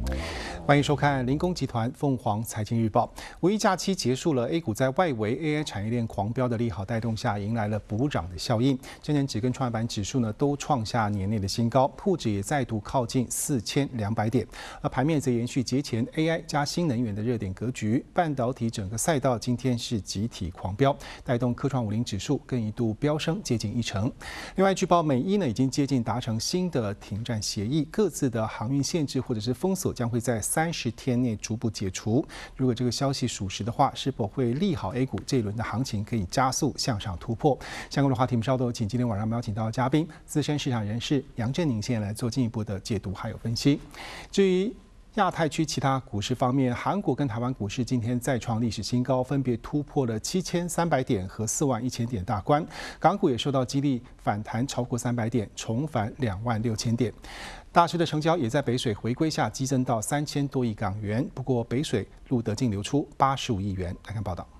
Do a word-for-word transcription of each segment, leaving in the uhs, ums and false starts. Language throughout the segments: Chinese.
欢迎收看林工集团凤凰财经日报。五一假期结束了 ，A 股在外围 A I 产业链狂飙的利好带动下，迎来了补涨的效应。证券指跟创业板指数呢都创下年内的新高，沪指也再度靠近四千两百点。而盘面则延续节前 A I 加新能源的热点格局，半导体整个赛道今天是集体狂飙，带动科创五零指数更一度飙升接近一成。另外，据报美伊呢已经接近达成新的停战协议，各自的航运限制或者是封锁将会在三十天内逐步解除。如果这个消息属实的话，是否会利好 A 股这一轮的行情可以加速向上突破？相关的话题，我们稍后请今天晚上我们邀请到的嘉宾，资深市场人士杨振宁先生来做进一步的解读还有分析。至于亚太区其他股市方面，韩国跟台湾股市今天再创历史新高，分别突破了七千三百点和四万一千点大关。港股也受到激励，反弹超过三百点，重返两万六千点。大市的成交也在北水回归下激增到三千多亿港元，不过北水录得净流出八十五亿元。来看报道。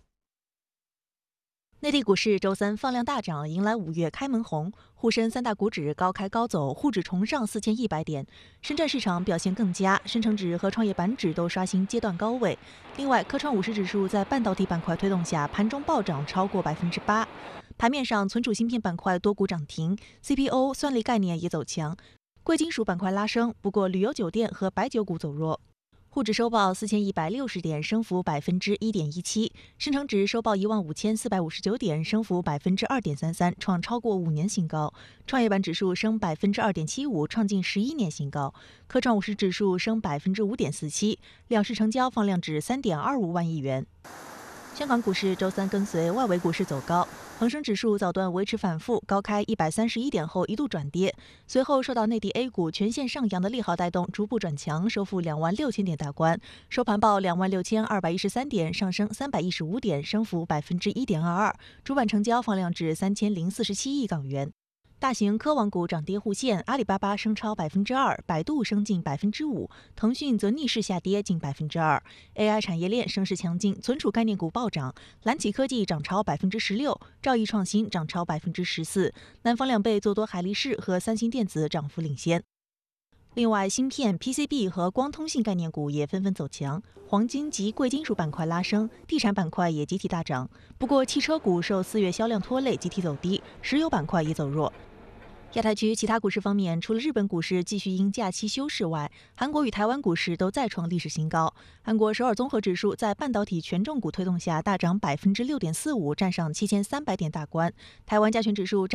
内地股市周三放量大涨，迎来五月开门红。沪深三大股指高开高走，沪指重上四千一百点。深圳市场表现更佳，深成指和创业板指都刷新阶段高位。另外，科创五十指数在半导体板块推动下，盘中暴涨超过百分之八。盘面上，存储芯片板块多股涨停 ，C P O、算力概念也走强。贵金属板块拉升，不过旅游酒店和白酒股走弱。沪指收报四千一百六十点，升幅百分之一点一七；深成指收报一万五千四百五十九点，升幅百分之二点三三，创超过五年新高。创业板指数升百分之二点七五，创近十一年新高。科创五十指数升百分之五点四七，两市成交放量至三点二五万亿元。香港股市周三跟随外围股市走高，恒生指数早段维持反复，高开一百三十一点后一度转跌，随后受到内地 A 股全线上扬的利好带动，逐步转强，收复两万六千点大关，收盘报两万六千二百一十三点，上升三百一十五点，升幅百分之一点二二，主板成交放量至三千零四十七亿港元。大型科网股涨跌互现，阿里巴巴升超百分之二，百度升近百分之五，腾讯则逆势下跌近百分之二。A I 产业链升势强劲，存储概念股暴涨，蓝启科技涨超百分之十六，兆易创新涨超百分之十四，南方两倍做多海力士和三星电子涨幅领先。另外，芯片、P C B 和光通信概念股也纷纷走强，黄金及贵金属板块拉升，地产板块也集体大涨。不过，汽车股受四月销量拖累，集体走低，石油板块也走弱。亚太区其他股市方面，除了日本股市继续因假期休市外，韩国与台湾股市都再创历史新高。韩国首尔综合指数在半导体权重股推动下大涨百分之六点四五，站上七千三百点大关。台湾加权指数